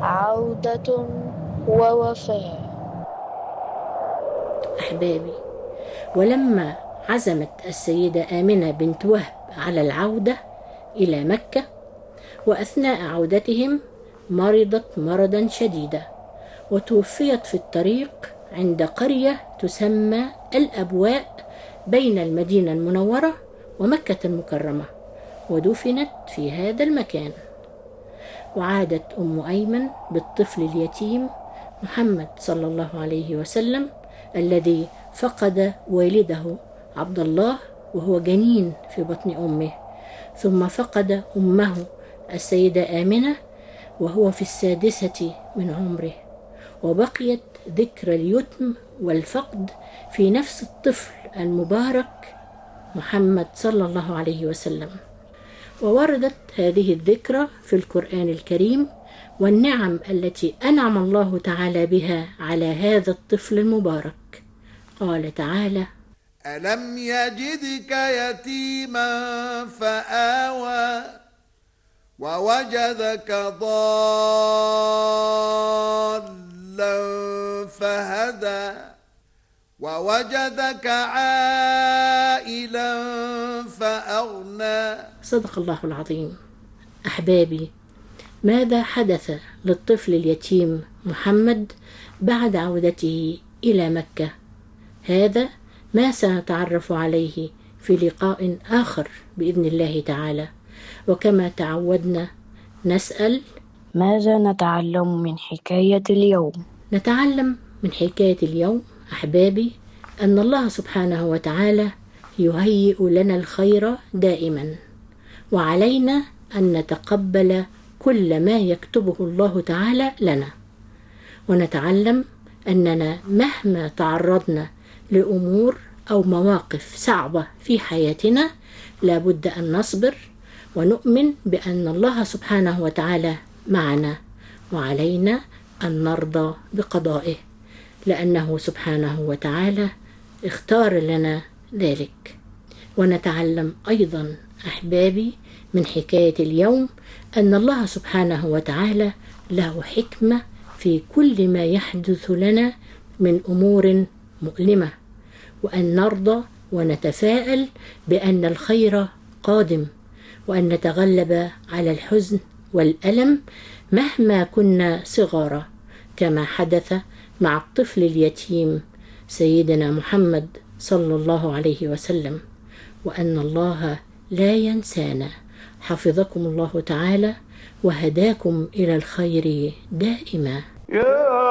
عودة ووفاء. أحبابي، ولما عزمت السيدة آمنة بنت وهب على العودة إلى مكة، وأثناء عودتهم مرضت مرضا شديدا، وتوفيت في الطريق عند قرية تسمى الأبواء بين المدينة المنورة ومكة المكرمة، ودفنت في هذا المكان. وعادت أم أيمن بالطفل اليتيم محمد صلى الله عليه وسلم الذي فقد والده عبد الله وهو جنين في بطن أمه، ثم فقد أمه السيدة آمنة وهو في 6 من عمره، وبقيت ذكرى اليتم والفقد في نفس الطفل المبارك محمد صلى الله عليه وسلم. ووردت هذه الذكرى في القرآن الكريم، والنعم التي أنعم الله تعالى بها على هذا الطفل المبارك. قال تعالى: ألم يجدك يتيما فآوى ووجدك ضالا فهدى ووجدك عائلا فأغنى. صدق الله العظيم. أحبابي، ماذا حدث للطفل اليتيم محمد بعد عودته إلى مكة؟ هذا ما سنتعرف عليه في لقاء آخر بإذن الله تعالى. وكما تعودنا نسأل: ماذا نتعلم من حكاية اليوم؟ نتعلم من حكاية اليوم أحبابي أن الله سبحانه وتعالى يهيئ لنا الخير دائما، وعلينا أن نتقبل كل ما يكتبه الله تعالى لنا. ونتعلم أننا مهما تعرضنا لأمور أو مواقف صعبة في حياتنا لابد أن نصبر، ونؤمن بأن الله سبحانه وتعالى معنا، وعلينا أن نرضى بقضائه، لأنه سبحانه وتعالى اختار لنا ذلك. ونتعلم أيضا أحبابي من حكاية اليوم أن الله سبحانه وتعالى له حكمة في كل ما يحدث لنا من أمور مؤلمة، وأن نرضى ونتفائل بأن الخير قادم، وأن نتغلب على الحزن والألم مهما كنا صغارا، كما حدث مع الطفل اليتيم سيدنا محمد صلى الله عليه وسلم، وأن الله لا ينسانا. حفظكم الله تعالى وهداكم إلى الخير دائما.